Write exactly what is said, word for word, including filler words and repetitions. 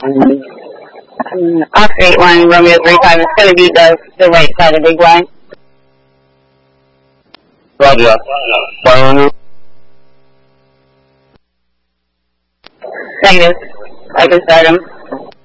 Um, Oscar eight one, Romeo three five, it's going to be the, the right side of big blind. Roger. One. Negative. I can start him.